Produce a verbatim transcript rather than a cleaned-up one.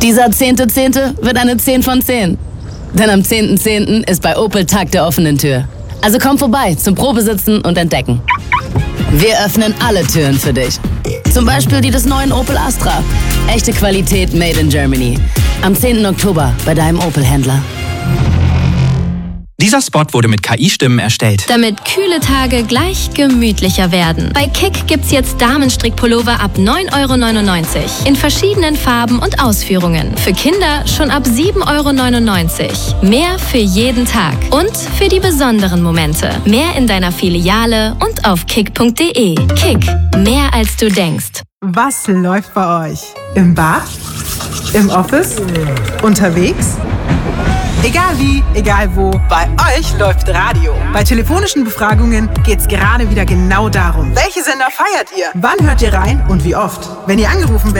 Dieser zehnte zehnte wird eine zehn von zehn. Denn am zehnten zehnten ist bei Opel Tag der offenen Tür. Also komm vorbei zum Probesitzen und Entdecken. Wir öffnen alle Türen für dich. Zum Beispiel die des neuen Opel Astra. Echte Qualität made in Germany. Am zehnten Oktober bei deinem Opel-Händler. Dieser Spot wurde mit K I-Stimmen erstellt. Damit kühle Tage gleich gemütlicher werden. Bei Kick gibt's jetzt Damenstrickpullover ab neun Euro neunundneunzig. In verschiedenen Farben und Ausführungen. Für Kinder schon ab sieben Euro neunundneunzig. Mehr für jeden Tag. Und für die besonderen Momente. Mehr in deiner Filiale und auf kick punkt de. Kick. Mehr als du denkst. Was läuft bei euch? Im Bad? Im Office? Unterwegs? Egal wie, egal wo, bei euch läuft Radio. Bei telefonischen Befragungen geht's gerade wieder genau darum. Welche Sender feiert ihr? Wann hört ihr rein und wie oft? Wenn ihr angerufen werdet,